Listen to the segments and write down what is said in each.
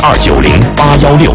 290-816。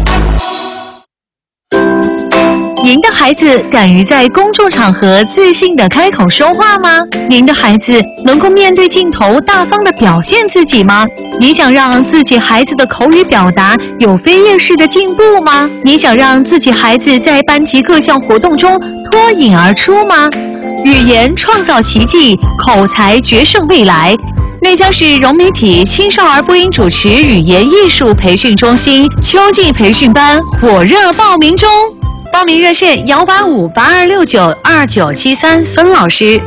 您的孩子敢于在公众场合自信地开口说话吗？您的孩子能够面对镜头大方地表现自己吗？你想让自己孩子的口语表达有飞跃式的进步吗？你想让自己孩子在班级各项活动中脱颖而出吗？语言创造奇迹，口才决胜未来。内江市融媒体青少儿播音主持语言艺术培训中心秋季培训班火热报名中，报名热线185-8269-2973孙老师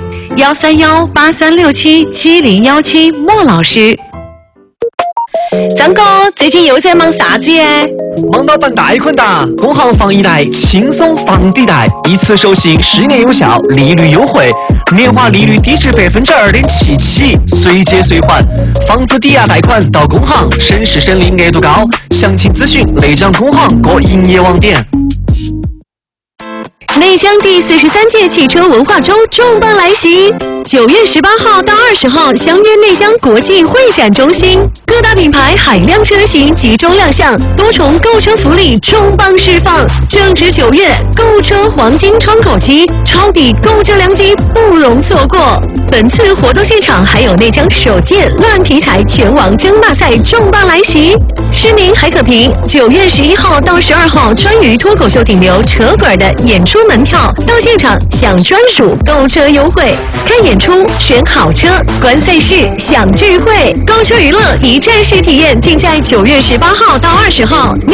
，131-8367-7017莫老师。张哥，最近又在忙啥子耶？ 忙到办贷款哒！工行房一贷轻松房抵贷，一次授信10年有效，利率优惠，年化利率低至2.7%起，随借随还，房子抵押贷款到工行，省时省力，额度高。详情咨询内江工行各营业网点。 内江第43届汽车文化周重磅来袭，9月18号到20号相约内江国际会展中心，各大品牌海量车型集中亮相，多重购车福利重磅释放。正值9月，购车黄金窗口期，抄底购车良机不容错过。本次活动现场还有内江首届乱皮财拳王争霸赛重磅来袭，市民还可凭9月11号到12号川渝脱口秀顶流扯滚的演出门票到现场享专属购车优惠，看演出选好车，观赛事享聚会，购车娱乐一站式体验尽在9月18号到20号。